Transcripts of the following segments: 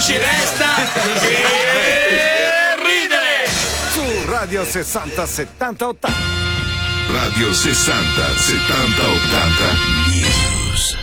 ci resta che ridere. Su Radio 60 70 80. Radio 60 70 80 News.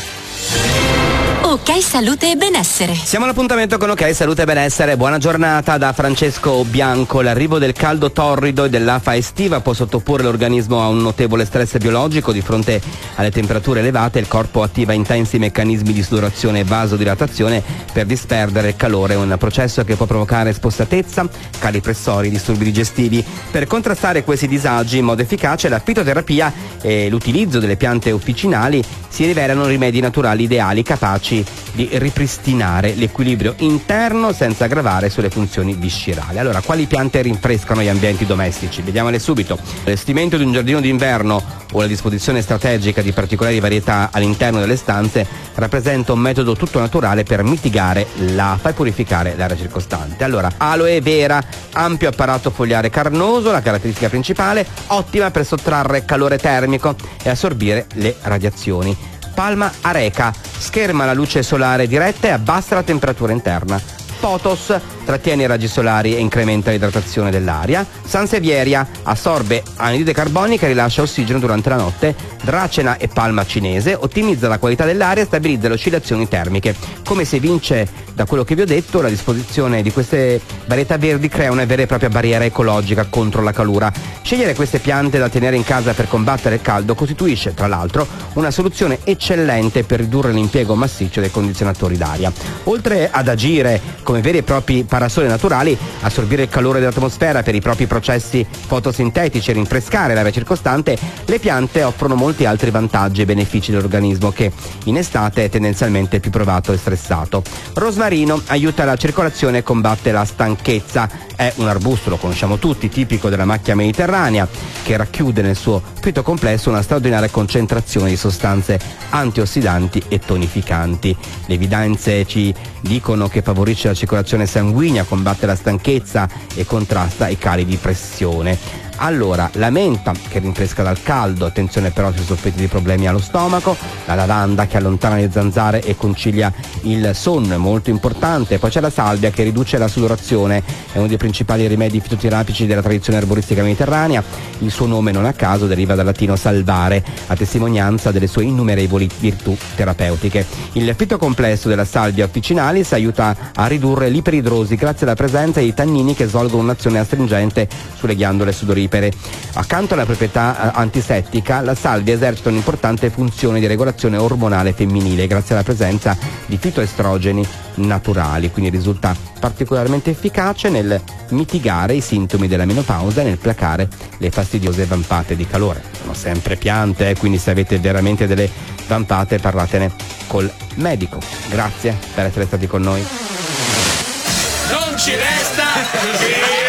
Ok Salute e Benessere. Siamo all'appuntamento con Ok Salute e Benessere. Buona giornata da Francesco Bianco. L'arrivo del caldo torrido e dell'afa estiva può sottoporre l'organismo a un notevole stress biologico. Di fronte alle temperature elevate il corpo attiva intensi meccanismi di sudorazione e vasodilatazione per disperdere il calore, un processo che può provocare spossatezza, cali pressori, disturbi digestivi. Per contrastare questi disagi in modo efficace la fitoterapia e l'utilizzo delle piante officinali si rivelano rimedi naturali ideali capaci di ripristinare l'equilibrio interno senza aggravare sulle funzioni viscerali. Allora, quali piante rinfrescano gli ambienti domestici? Vediamole subito. L'allestimento di un giardino d'inverno o la disposizione strategica di particolari varietà all'interno delle stanze rappresenta un metodo tutto naturale per mitigare l'afa e purificare l'aria circostante. Allora, aloe vera, ampio apparato fogliare carnoso, la caratteristica principale, ottima per sottrarre calore termico e assorbire le radiazioni. Palma areca, scherma la luce solare diretta e abbassa la temperatura interna. Potos, trattiene i raggi solari e incrementa l'idratazione dell'aria. Sansevieria, assorbe anidride carbonica e rilascia ossigeno durante la notte. Dracena e palma cinese, ottimizza la qualità dell'aria e stabilizza le oscillazioni termiche. Come si evince da quello che vi ho detto, la disposizione di queste varietà verdi crea una vera e propria barriera ecologica contro la calura. Scegliere queste piante da tenere in casa per combattere il caldo costituisce, tra l'altro, una soluzione eccellente per ridurre l'impiego massiccio dei condizionatori d'aria. Oltre ad agire come veri e propri parasoli naturali, assorbire il calore dell'atmosfera per i propri processi fotosintetici e rinfrescare l'aria circostante, le piante offrono molti altri vantaggi e benefici dell'organismo che in estate è tendenzialmente più provato e stressato. Rosmarino aiuta la circolazione e combatte la stanchezza. È un arbusto, lo conosciamo tutti, tipico della macchia mediterranea, che racchiude nel suo fitocomplesso una straordinaria concentrazione di sostanze antiossidanti e tonificanti. Le evidenze ci dicono che favorisce la circolazione sanguigna, combatte la stanchezza e contrasta i cali di pressione. Allora, la menta che rinfresca dal caldo, attenzione però se soffrite di problemi allo stomaco, la lavanda che allontana le zanzare e concilia il sonno, è molto importante. Poi c'è la salvia che riduce la sudorazione, è uno dei principali rimedi fitoterapici della tradizione arboristica mediterranea. Il suo nome non a caso deriva dal latino salvare, a testimonianza delle sue innumerevoli virtù terapeutiche. Il fitocomplesso della salvia officinalis aiuta a ridurre l'iperidrosi grazie alla presenza di tannini che svolgono un'azione astringente sulle ghiandole sudoripare. Accanto alla proprietà antisettica, la salvia esercita un'importante funzione di regolazione ormonale femminile grazie alla presenza di fitoestrogeni naturali, quindi risulta particolarmente efficace nel mitigare i sintomi della menopausa e nel placare le fastidiose vampate di calore. Sono sempre piante, quindi se avete veramente delle vampate parlatene col medico. Grazie per essere stati con noi. Non ci resta che